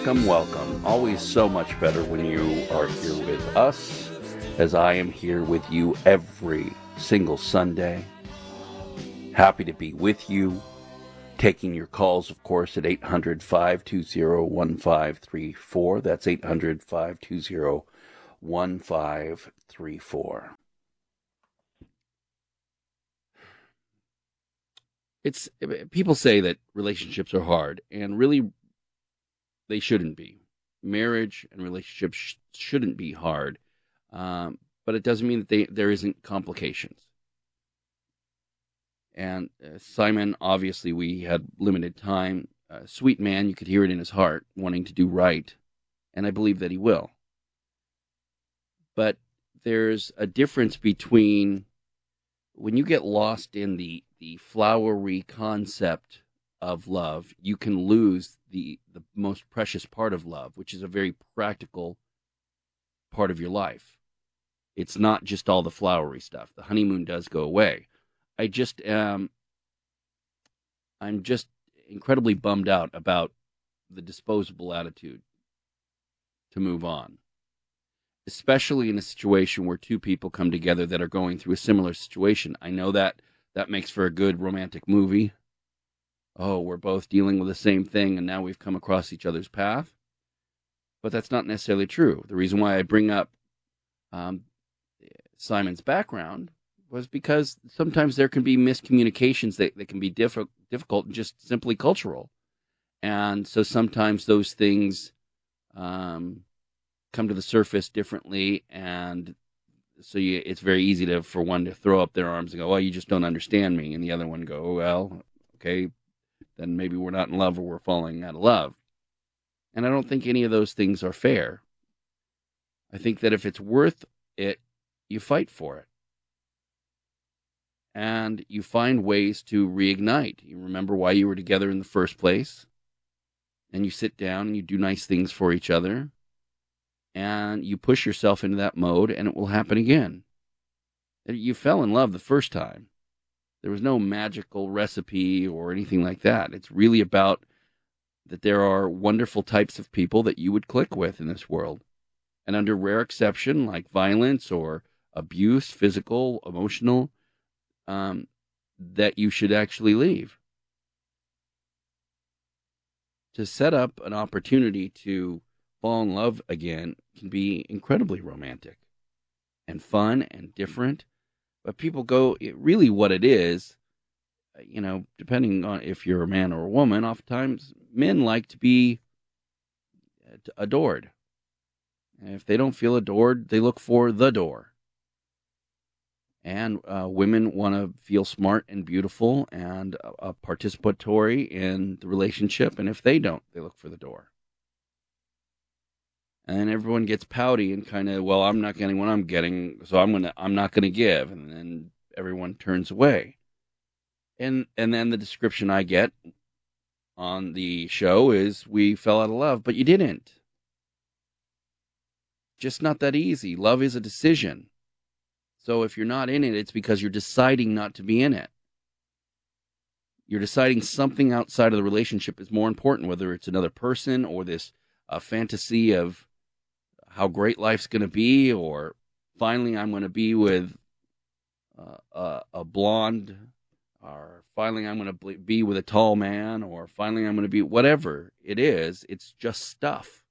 welcome, welcome. Always so much better when you are here with us, as I am here with you every single Sunday. Happy to be with you. Taking your calls, of course, at 800-520-1534. That's 800-520-1534. It's people say that relationships are hard, and really they shouldn't be. Marriage and relationships shouldn't be hard, but it doesn't mean that there isn't complications. And Simon, obviously, we had limited time. Sweet man, you could hear it in his heart, wanting to do right, and I believe that he will. But there's a difference between when you get lost in the flowery concept of love, you can lose the most precious part of love, which is a very practical part of your life. It's not just all the flowery stuff. The honeymoon does go away. I'm just incredibly bummed out about the disposable attitude to move on, especially in a situation where two people come together that are going through a similar situation. I know that makes for a good romantic movie. Oh, we're both dealing with the same thing, and now we've come across each other's path. But that's not necessarily true. The reason why I bring up Simon's background was because sometimes there can be miscommunications that can be difficult and just simply cultural. And so sometimes those things come to the surface differently, and so it's very easy for one to throw up their arms and go, well, you just don't understand me, and the other one go, well, okay, then maybe we're not in love or we're falling out of love. And I don't think any of those things are fair. I think that if it's worth it, you fight for it. And you find ways to reignite. You remember why you were together in the first place. And you sit down and you do nice things for each other. And you push yourself into that mode, and it will happen again. You fell in love the first time. There was no magical recipe or anything like that. It's really about that there are wonderful types of people that you would click with in this world. And under rare exception, like violence or abuse, physical, emotional, that you should actually leave. To set up an opportunity to fall in love again can be incredibly romantic and fun and different. But people go, really what it is, depending on if you're a man or a woman, oftentimes men like to be adored. And if they don't feel adored, they look for the door. And women want to feel smart and beautiful and participatory in the relationship. And if they don't, they look for the door. And then everyone gets pouty and kind of, well, I'm not getting what I'm getting, so I'm not gonna give, and then everyone turns away. And then the description I get on the show is we fell out of love, but you didn't. Just not that easy. Love is a decision. So if you're not in it, it's because you're deciding not to be in it. You're deciding something outside of the relationship is more important, whether it's another person or this fantasy of how great life's going to be, or finally I'm going to be with a blonde, or finally I'm going to be with a tall man, or finally I'm going to be whatever it is. It's just stuff.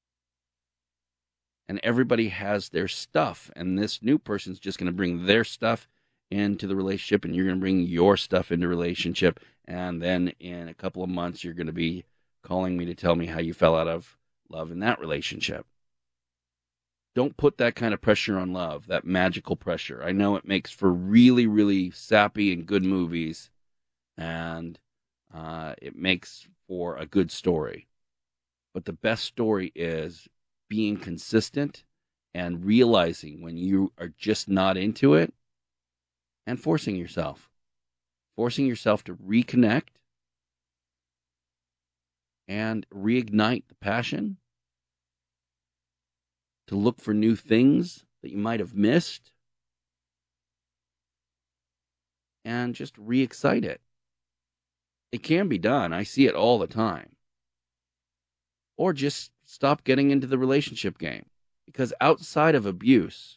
And everybody has their stuff, and this new person's just going to bring their stuff into the relationship, and you're going to bring your stuff into the relationship, and then in a couple of months you're going to be calling me to tell me how you fell out of love in that relationship. Don't put that kind of pressure on love, that magical pressure. I know it makes for really, really sappy and good movies, and it makes for a good story. But the best story is being consistent and realizing when you are just not into it, and forcing yourself to reconnect and reignite the passion, to look for new things that you might have missed, and just re-excite it. It can be done. I see it all the time. or just stop getting into the relationship game. Because outside of abuse,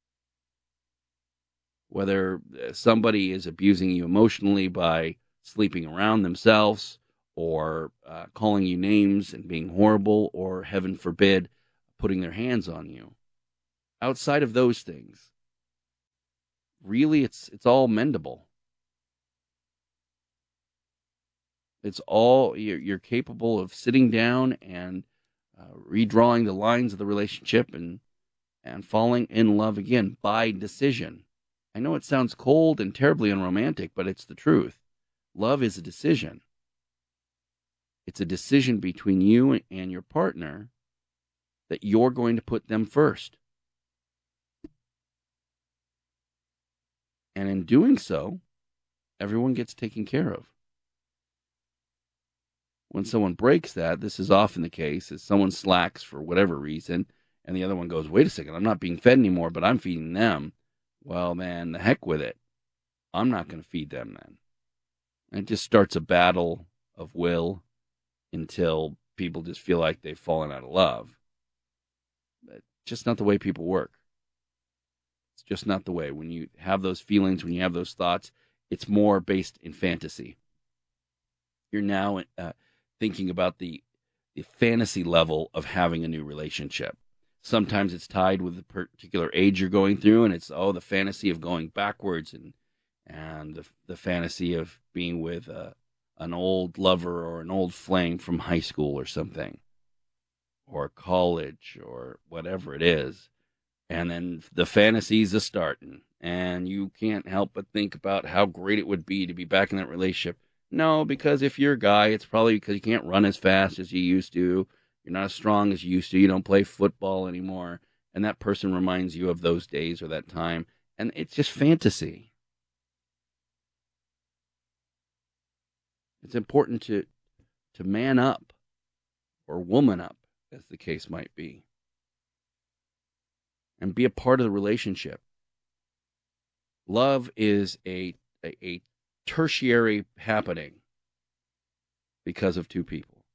whether somebody is abusing you emotionally by sleeping around themselves, or calling you names and being horrible, or heaven forbid, putting their hands on you, outside of those things, really it's all mendable. It's all, you're capable of sitting down and redrawing the lines of the relationship and falling in love again by decision. I know it sounds cold and terribly unromantic, but it's the truth. Love is a decision. It's a decision between you and your partner that you're going to put them first. And in doing so, everyone gets taken care of. When someone breaks that, this is often the case, is someone slacks for whatever reason, and the other one goes, wait a second, I'm not being fed anymore, but I'm feeding them. Well, man, the heck with it. I'm not going to feed them then. And it just starts a battle of will until people just feel like they've fallen out of love. But just not the way people work. It's just not the way. When you have those feelings, when you have those thoughts, it's more based in fantasy. You're now thinking about the fantasy level of having a new relationship. Sometimes it's tied with the particular age you're going through, and it's the fantasy of going backwards, and the fantasy of being with an old lover or an old flame from high school or something, or college, or whatever it is. And then the fantasies are starting, and you can't help but think about how great it would be to be back in that relationship. No, because if you're a guy, it's probably because you can't run as fast as you used to. You're not as strong as you used to. You don't play football anymore. And that person reminds you of those days or that time. And it's just fantasy. It's important to man up, or woman up, as the case might be, and be a part of the relationship. Love is a tertiary happening because of two people.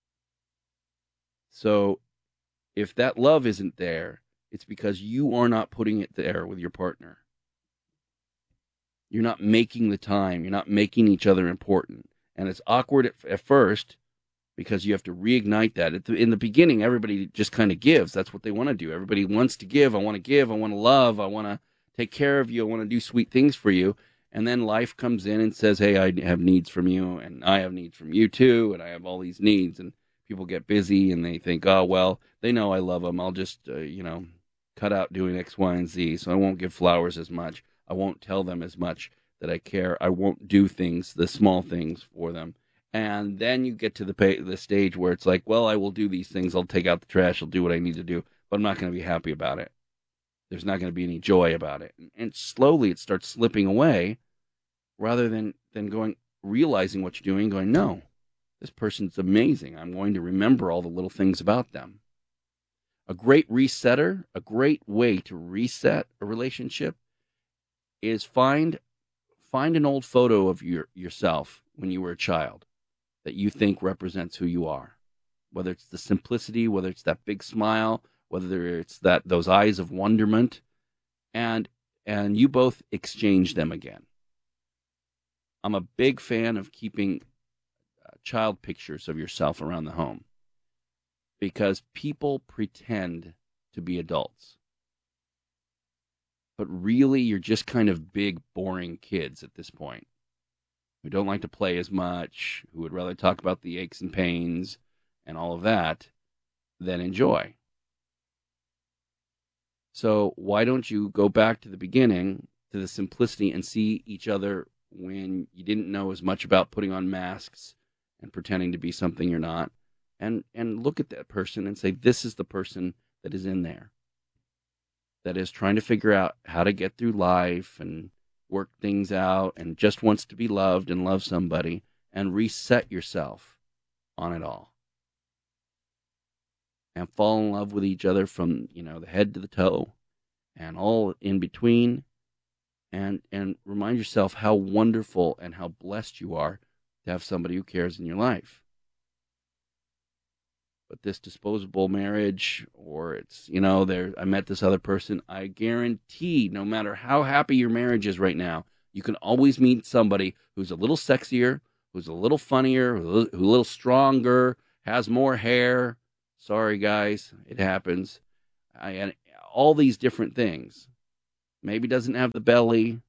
So if that love isn't there, it's because you are not putting it there with your partner. You're not making the time. You're not making each other important. And it's awkward at first, because you have to reignite that. In the beginning, everybody just kind of gives. That's what they want to do. Everybody wants to give. I want to give. I want to love. I want to take care of you. I want to do sweet things for you. And then life comes in and says, hey, I have needs from you, and I have needs from you too, and I have all these needs. And people get busy, and they think, oh, well, they know I love them. I'll just, cut out doing X, Y, and Z, so I won't give flowers as much. I won't tell them as much that I care. I won't do things, the small things for them. And then you get to the stage where it's like, well, I will do these things. I'll take out the trash. I'll do what I need to do, but I'm not going to be happy about it. There's not going to be any joy about it. And slowly it starts slipping away, rather than realizing what you're doing, going, no, this person's amazing. I'm going to remember all the little things about them. A great resetter, a great way to reset a relationship, is find an old photo of yourself when you were a child that you think represents who you are. Whether it's the simplicity, whether it's that big smile, whether it's those eyes of wonderment, and you both exchange them again. I'm a big fan of keeping child pictures of yourself around the home, because people pretend to be adults, but really you're just kind of big, boring kids at this point, who don't like to play as much, who would rather talk about the aches and pains and all of that than enjoy. So why don't you go back to the beginning, to the simplicity, and see each other when you didn't know as much about putting on masks and pretending to be something you're not, and look at that person and say, this is the person that is in there, that is trying to figure out how to get through life and work things out, and just wants to be loved and love somebody, and reset yourself on it all. And fall in love with each other from, the head to the toe and all in between, and remind yourself how wonderful and how blessed you are to have somebody who cares in your life. But this disposable marriage, or it's, there, I met this other person, I guarantee no matter how happy your marriage is right now, you can always meet somebody who's a little sexier, who's a little funnier, who's a little stronger, has more hair. Sorry, guys, it happens. And all these different things. Maybe doesn't have the belly,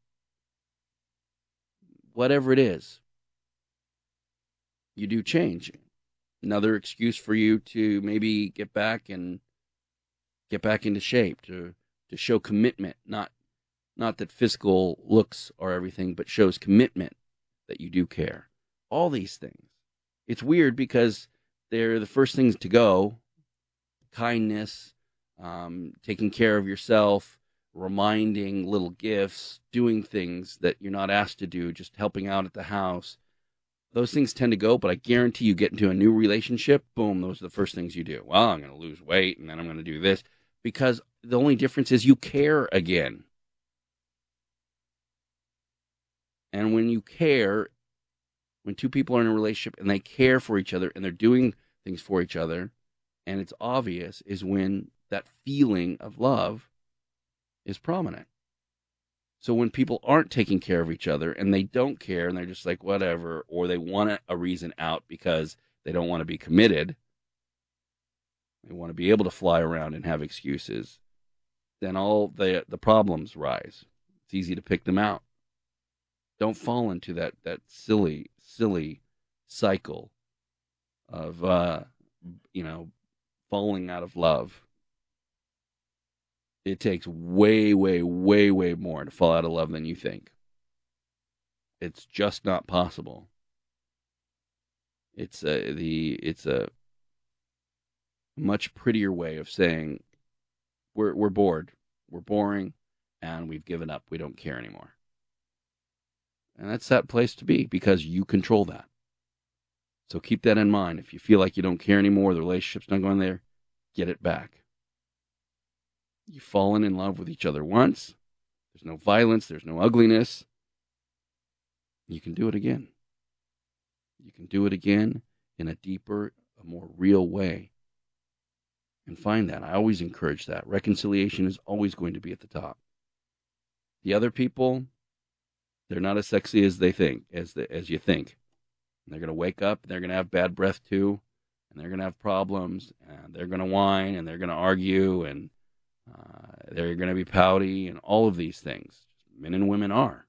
whatever it is. You do change. Another excuse for you to maybe get back into shape, to show commitment, not that physical looks are everything, but shows commitment that you do care. All these things. It's weird because they're the first things to go. Kindness, taking care of yourself, reminding little gifts, doing things that you're not asked to do, just helping out at the house. Those things tend to go, but I guarantee you get into a new relationship, boom, those are the first things you do. Well, I'm going to lose weight, and then I'm going to do this. Because the only difference is you care again. And when you care, when two people are in a relationship and they care for each other and they're doing things for each other, and it's obvious, is when that feeling of love is prominent. So when people aren't taking care of each other and they don't care and they're just like, whatever, or they want a reason out because they don't want to be committed, they want to be able to fly around and have excuses, then all the problems rise. It's easy to pick them out. Don't fall into that silly cycle of, falling out of love. It takes way, way, way, way more to fall out of love than you think. It's just not possible. It's a much prettier way of saying we're bored, we're boring, and we've given up. We don't care anymore. And that's that place to be because you control that. So keep that in mind. If you feel like you don't care anymore, the relationship's not going there, get it back. You've fallen in love with each other once. There's no violence. There's no ugliness. You can do it again. You can do it again in a deeper, a more real way. And find that. I always encourage that. Reconciliation is always going to be at the top. The other people, they're not as sexy as they think, as you think. And they're going to wake up, and they're going to have bad breath too, and they're going to have problems, and they're going to whine, and they're going to argue, and they're going to be pouty, and all of these things. Men and women are.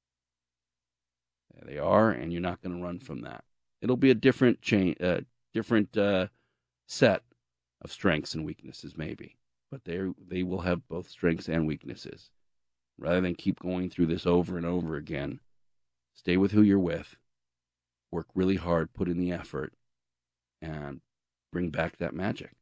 They are, and you're not going to run from that. It'll be a different set of strengths and weaknesses, maybe, but they will have both strengths and weaknesses. Rather than keep going through this over and over again, stay with who you're with, work really hard, put in the effort, and bring back that magic.